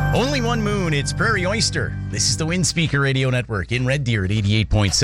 Only one moon, it's Prairie Oyster. This is the Wind Speaker Radio Network in Red Deer at 88.7,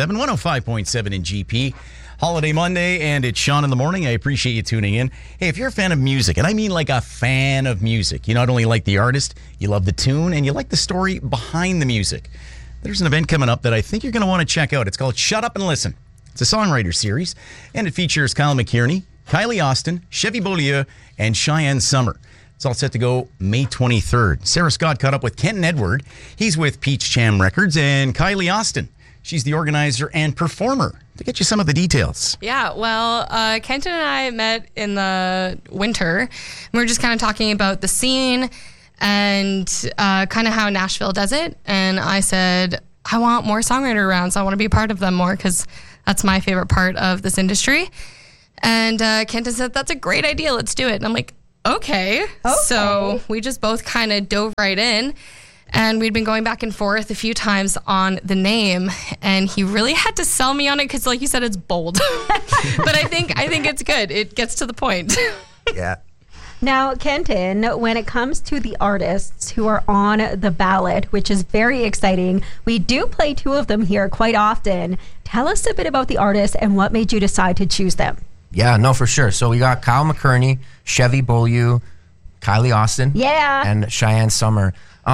105.7 in GP. Holiday Monday, and it's Sean in the morning. I appreciate you tuning in. Hey, if you're a fan of music, and I mean like a fan of music, you not only like the artist, you love the tune, and you like the story behind the music. There's an event coming up that I think you're going to want to check out. It's called Shut Up and Listen. It's a songwriter series, and it features Kyle McKierney, Kylie Austin, Chevy Beaulieu, and Cheyenne Summer. It's all set to go May 23rd. Sarah Scott caught up with Kenton Edward. He's with Peach Jam Records, and Kylie Austin. She's the organizer and performer. To get you some of the details. Yeah, well, Kenton and I met in the winter. And we were just kind of talking about the scene and kind of how Nashville does it. And I said, I want more songwriter rounds. I want to be a part of them more because that's my favorite part of this industry. And Kenton said, that's a great idea. Let's do it. And I'm like, Okay. So we just both kind of dove right in, and we'd been going back and forth a few times on the name, and he really had to sell me on it because, like you said, it's bold. But I think it's good. It gets to the point. Yeah. Now, Kenton, when it comes to the artists who are on the ballot, which is very exciting, we do play two of them here quite often. Tell us a bit about the artists and what made you decide to choose them. Yeah, no, for sure. So we got Kyle McKierney, Chevy Beaulieu, Kylie Austin, and Cheyenne Summer.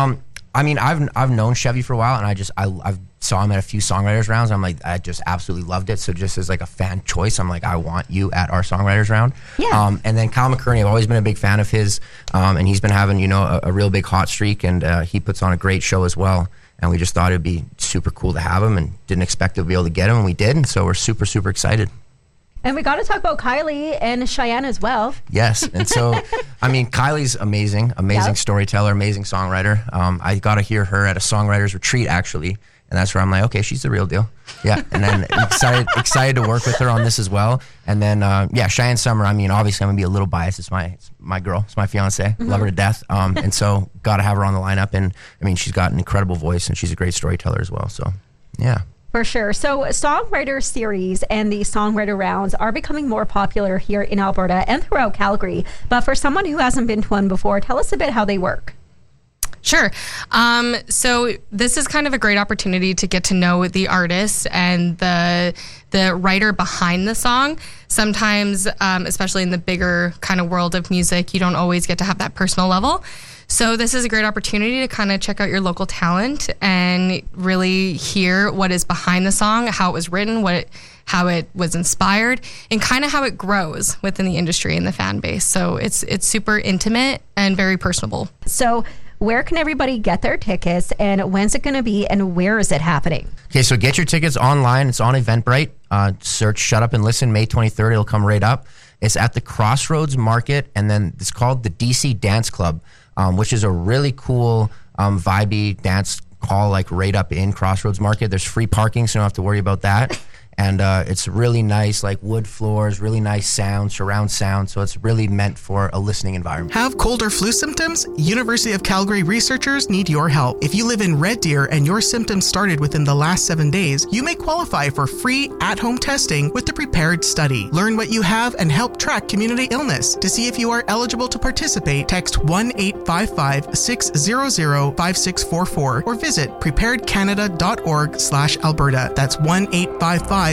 I mean, I've known Chevy for a while, and I saw him at a few songwriters rounds. I'm like, I just absolutely loved it. So just as like a fan choice, I'm like, I want you at our songwriters round. Yeah. And then Kyle McKierney, I've always been a big fan of his, and he's been having a real big hot streak, and he puts on a great show as well. And we just thought it'd be super cool to have him, and didn't expect to be able to get him, and we did. And so we're super, super excited. And we got to talk about Kylie and Cheyenne as well. Yes. And so, I mean, Kylie's amazing storyteller, amazing songwriter. I got to hear her at a songwriter's retreat, actually. And that's where I'm like, okay, she's the real deal. Yeah. And then excited to work with her on this as well. And then, Cheyenne Summer, I mean, obviously I'm going to be a little biased. It's my girl. It's my fiance. Mm-hmm. Love her to death. And so got to have her on the lineup. And I mean, she's got an incredible voice, and she's a great storyteller as well. So, yeah. For sure. So songwriter series and the songwriter rounds are becoming more popular here in Alberta and throughout Calgary. But for someone who hasn't been to one before, tell us a bit how they work. Sure. So this is kind of a great opportunity to get to know the artist and the writer behind the song. Sometimes, especially in the bigger kind of world of music, you don't always get to have that personal level. So this is a great opportunity to kind of check out your local talent and really hear what is behind the song, how it was written, how it was inspired, and kind of how it grows within the industry and the fan base. So it's super intimate and very personable. So where can everybody get their tickets, and when's it going to be, and where is it happening? Okay, so get your tickets online. It's on Eventbrite. Search Shut Up and Listen, May 23rd. It'll come right up. It's at the Crossroads Market, and then it's called the DC Dance Club, which is a really cool, vibey dance hall, like right up in Crossroads Market. There's free parking, so you don't have to worry about that. And it's really nice, like wood floors, really nice sound, surround sound. So it's really meant for a listening environment. Have cold or flu symptoms? University of Calgary researchers need your help. If you live in Red Deer and your symptoms started within the last 7 days, you may qualify for free at-home testing with the Prepared Study. Learn what you have and help track community illness. To see if you are eligible to participate, text 1-855-600-5644 or visit preparedcanada.org/Alberta. That's 1-855-600-5644.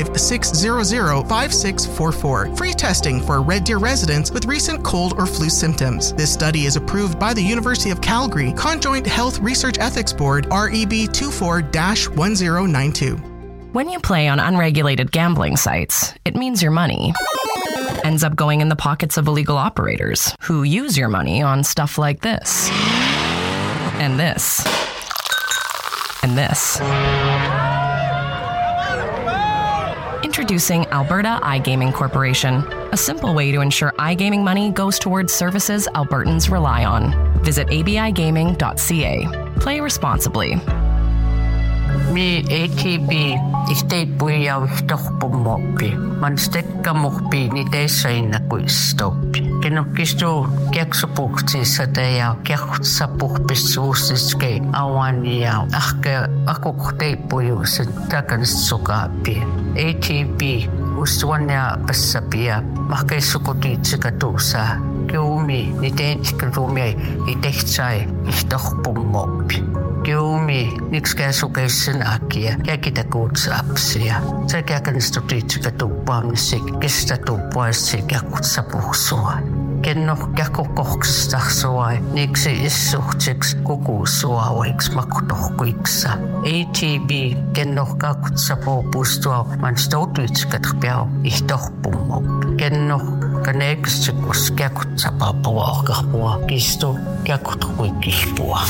Free testing for Red Deer residents with recent cold or flu symptoms. This study is approved by the University of Calgary Conjoint Health Research Ethics Board, REB 24-1092. When you play on unregulated gambling sites, it means your money ends up going in the pockets of illegal operators who use your money on stuff like this, and this, and this. Introducing Alberta iGaming Corporation, a simple way to ensure iGaming money goes towards services Albertans rely on. Visit abigaming.ca. Play responsibly. Mi ATB state buya wiftohpumokpi. Man stekkamokpi ni tesaina kuistopi. Kenokisto keksopukti sadaya keksapukpisuusiske awania. Ahke akukte buyusin takan sukapi. ATB uswania pasapia. Mahke sukuti tsikatusa. Kium Kiumi ni teentikkerumi I tehtsai ihtorpummopi. Kiumi nikskäsukeisen akia käkitä kutsapsia. Se käkänistutiitsika tuuppaamnisik kestä tuuppaisik jakutsapuhsua. Kenno käkokohksastahsuai niksi issuhtiks kukusuauiks makutohkuiksa. ATB kenno kakutsapuupustua man stoutuitskatrpiau ihtorpummop. Kenno kaneeksikus käkutsapapuahkahpua kistu käkutruikihpua.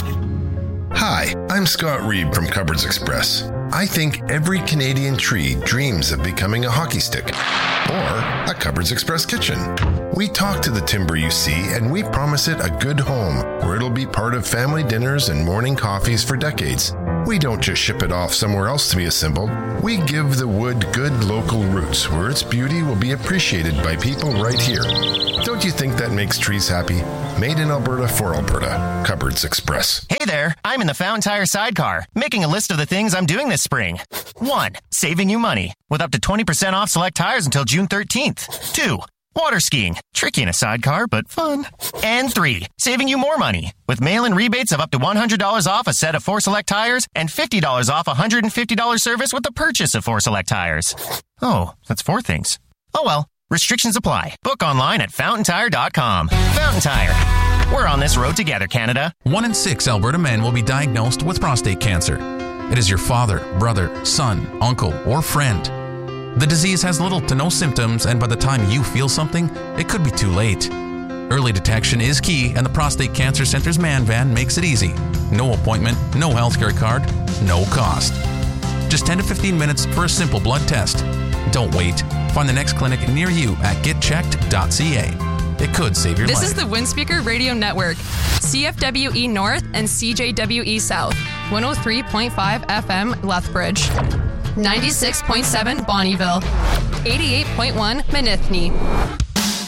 Hi, I'm Scott Reed from Cupboards Express. I think every Canadian tree dreams of becoming a hockey stick or a Cupboards Express kitchen. We talk to the timber you see and we promise it a good home where it'll be part of family dinners and morning coffees for decades. We don't just ship it off somewhere else to be assembled. We give the wood good local roots where its beauty will be appreciated by people right here. Don't you think that makes trees happy? Made in Alberta for Alberta. Cupboards Express. Hey there, I'm in the Fountain Tire sidecar, making a list of the things I'm doing this spring. 1. Saving you money, with up to 20% off select tires until June 13th. 2. Water skiing, tricky in a sidecar, but fun. And 3. Saving you more money, with mail-in rebates of up to $100 off a set of 4 select tires and $50 off a $150 service with the purchase of 4 select tires. Oh, that's 4 things. Oh well, restrictions apply. Book online at fountaintire.com. Fountain Tire. We're on this road together, Canada. 1 in 6 Alberta men will be diagnosed with prostate cancer. It is your father, brother, son, uncle, or friend. The disease has little to no symptoms, and by the time you feel something, it could be too late. Early detection is key, and the Prostate Cancer Center's Man Van makes it easy. No appointment, no healthcare card, no cost. Just 10 to 15 minutes for a simple blood test. Don't wait. Find the next clinic near you at getchecked.ca. It could save your life. This is the Windspeaker Radio Network. CFWE North and CJWE South. 103.5 FM Lethbridge. 96.7 Bonnieville. 88.1 Manithny.